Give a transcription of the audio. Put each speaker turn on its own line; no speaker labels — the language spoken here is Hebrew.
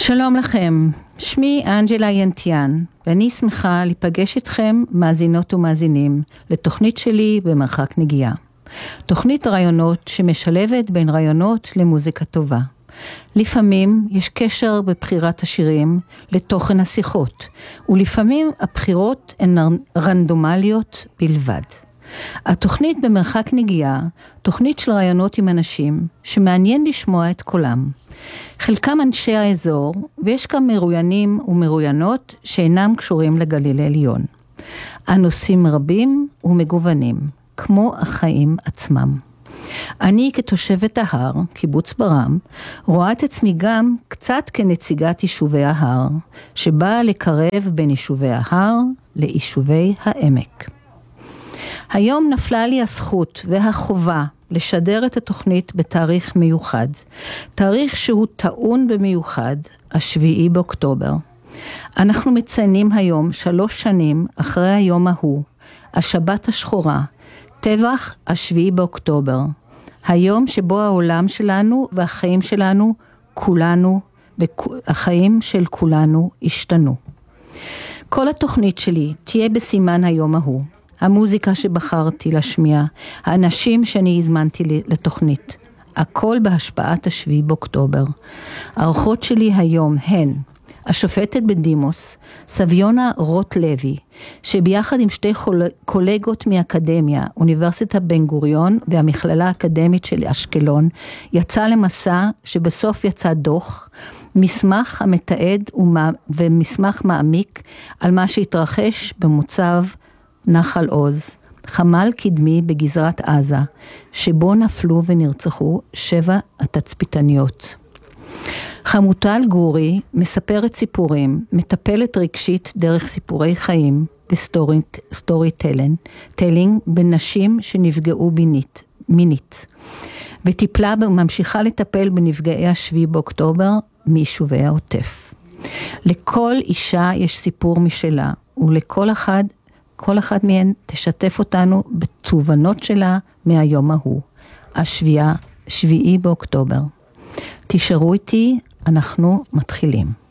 שלום לכם, שמי אנג'לה ינטיאן, ואני שמחה להיפגש איתכם מאזינות ומאזינים לתוכנית שלי במרחק נגיעה. תוכנית רעיונות שמשלבת בין רעיונות למוזיקה טובה. לפעמים יש קשר בבחירת השירים לתוכן השיחות, ולפעמים הבחירות הן רנדומליות בלבד. התוכנית במרחק נגיעה, תוכנית של רעיונות עם אנשים שמעניין לשמוע את קולם. חלקם אנשי האזור, ויש גם מרואיינים ומרואיינות שאינם קשורים לגליל העליון. הנושאים רבים ומגוונים, כמו החיים עצמם. אני כתושבת ההר, קיבוץ ברם, רואה את עצמי גם קצת כנציגת יישובי ההר, שבאה לקרב בין יישובי ההר ליישובי העמק. היום נפלה לי הזכות והחובה לשדר את התוכנית בתאריך מיוחד, תאריך שהוא טעון במיוחד, 7 באוקטובר. אנחנו מציינים היום 3 שנים אחרי היום ההוא, השבת השחורה, טבח 7 באוקטובר, היום שבו העולם שלנו והחיים שלנו, כולנו, החיים של כולנו השתנו. כל התוכנית שלי תהיה בסימן היום ההוא. המוזיקה שבחרתי להשמיע, האנשים שאני הזמנתי לתוכנית, הכל בהשפעת 7 באוקטובר. האורחות שלי היום הן השופטת בדימוס, סביונה רוט לוי, שביחד עם 2 קולגות מאקדמיה, אוניברסיטת בן גוריון והמכללה האקדמית של אשקלון, יצא למסע שבסוף יצא דוח, מסמך המתעד ומסמך מעמיק על מה שהתרחש במוצב נחל עוז, חמ"ל קדמי בגזרת עזה, שבו נפלו ונרצחו 7 התצפיתניות. חמוטל גורי מספרת סיפורים, מטפלת רגשית דרך סיפורי חיים וסטורי טלינג בנשים שנפגעו מינית, וטיפלה וממשיכה לטפל בנפגעי 7 באוקטובר מיישובי העוטף. לכל אישה יש סיפור משלה, ולכל כל אחת מהן תשתף אותנו בתובנות שלה מהיום ההוא, 7 באוקטובר. תישארו איתי, אנחנו מתחילים.